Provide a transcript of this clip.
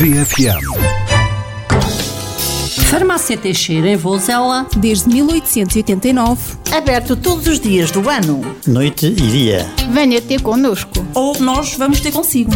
VFM. Farmácia Teixeira, em Vozela, desde 1889. Aberto todos os dias do ano. Noite e dia. Venha ter connosco. Ou nós vamos ter consigo.